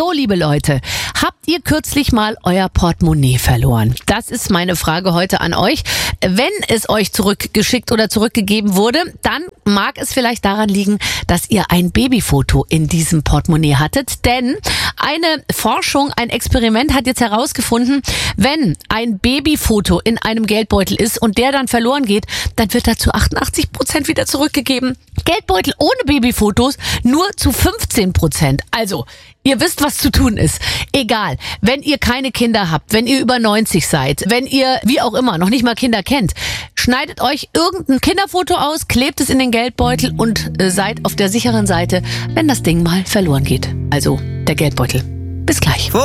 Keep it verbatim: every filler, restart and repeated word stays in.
So, liebe Leute, habt ihr kürzlich mal euer Portemonnaie verloren? Das ist meine Frage heute an euch. Wenn es euch zurückgeschickt oder zurückgegeben wurde, dann mag es vielleicht daran liegen, dass ihr ein Babyfoto in diesem Portemonnaie hattet. Denn eine Forschung, ein Experiment hat jetzt herausgefunden, wenn ein Babyfoto in einem Geldbeutel ist und der dann verloren geht, dann wird er zu achtundachtzig Prozent wieder zurückgegeben. Geldbeutel ohne Babyfotos nur zu fünfzehn Prozent. Also, ihr wisst, was zu tun ist. Egal, wenn ihr keine Kinder habt, wenn ihr über neunzig seid, wenn ihr, wie auch immer, noch nicht mal Kinder kennt, schneidet euch irgendein Kinderfoto aus, klebt es in den Geldbeutel und äh, seid auf der sicheren Seite, wenn das Ding mal verloren geht. Also, der Geldbeutel. Bis gleich.